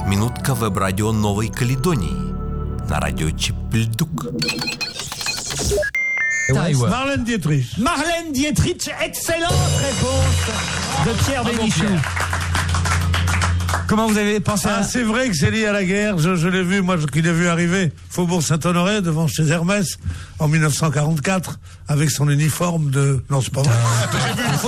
Минутка веб-радио Новой Каледонии на радио Чипльдук. Marlène Dietrich. Marlène Dietrich, excellente réponse de Pierre Bénichou. Comment vous avez pensé à... C'est vrai que c'est lié à la guerre. Je l'ai vu, moi, qui l'ai vu arriver Faubourg Saint-Honoré devant chez Hermès en 1944 avec son uniforme de... Non, c'est pas vrai.